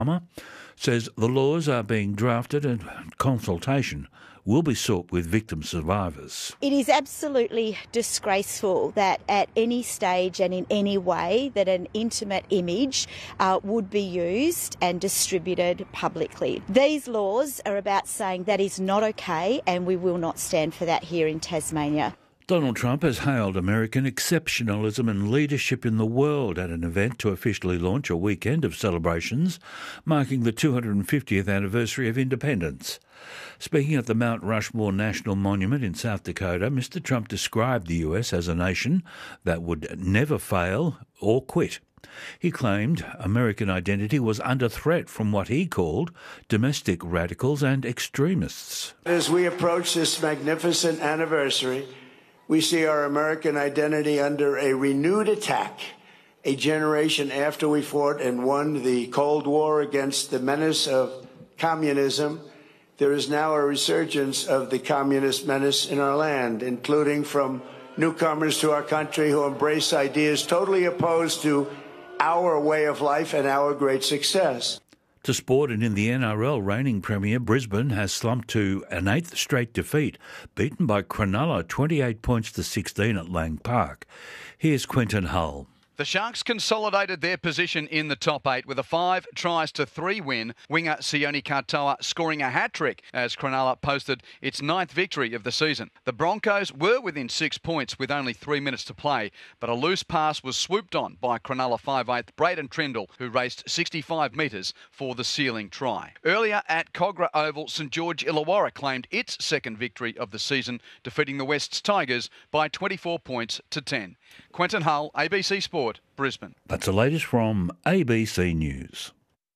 says the laws are being drafted and consultation will be sought with victim survivors. It is absolutely disgraceful that at any stage and in any way that an intimate image would be used and distributed publicly. These laws are about saying that is not okay, and we will not stand for that here in Tasmania. Donald Trump has hailed American exceptionalism and leadership in the world at an event to officially launch a weekend of celebrations marking the 250th anniversary of independence. Speaking at the Mount Rushmore National Monument in South Dakota, Mr. Trump described the US as a nation that would never fail or quit. He claimed American identity was under threat from what he called domestic radicals and extremists. As we approach this magnificent anniversary, we see our American identity under a renewed attack. A generation after we fought and won the Cold War against the menace of communism, there is now a resurgence of the communist menace in our land, including from newcomers to our country who embrace ideas totally opposed to our way of life and our great success. To sport, and in the NRL, reigning premier Brisbane has slumped to an 8th straight defeat, beaten by Cronulla 28 points to 16 at Lang Park. Here's Quentin Hull. The Sharks consolidated their position in the top 8 with a 5-3 win. Winger Sione Katoa scoring a hat-trick as Cronulla posted its 9th victory of the season. The Broncos were within 6 points with only 3 minutes to play, but a loose pass was swooped on by Cronulla 5'8" Braden Trindle, who raced 65 metres for the sealing try. Earlier at Kogarah Oval, St George Illawarra claimed its 2nd victory of the season, defeating the West's Tigers by 24 points to 10. Quentin Hull, ABC Sport, Brisbane. That's the latest from ABC News.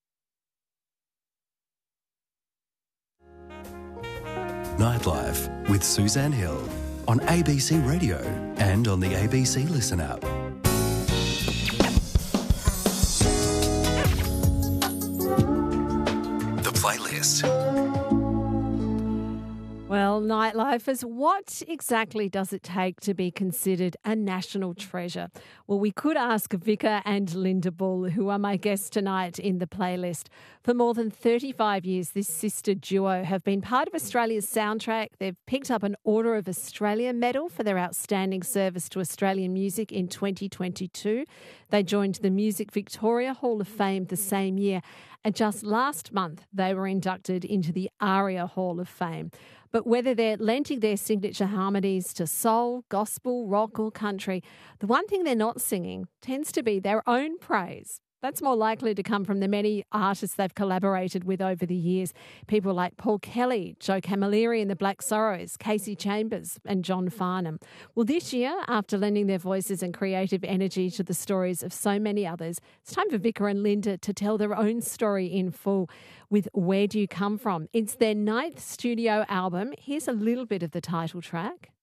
Nightlife with Suzanne Hill on ABC Radio and on the ABC Listen app. The Playlist. Well, nightlife is what exactly does it take to be considered a national treasure? Well, we could ask Vicar and Linda Bull, who are my guests tonight in the playlist. For more than 35 years, this sister duo have been part of Australia's soundtrack. They've picked up an Order of Australia medal for their outstanding service to Australian music in 2022. They joined the Music Victoria Hall of Fame the same year. And just last month, they were inducted into the ARIA Hall of Fame. But whether they're lending their signature harmonies to soul, gospel, rock or country, the one thing they're not singing tends to be their own praise. That's more likely to come from the many artists they've collaborated with over the years. People like Paul Kelly, Joe Camilleri and the Black Sorrows, Casey Chambers and John Farnham. Well, this year, after lending their voices and creative energy to the stories of so many others, it's time for Vicar and Linda to tell their own story in full with Where Do You Come From? It's their 9th studio album. Here's a little bit of the title track.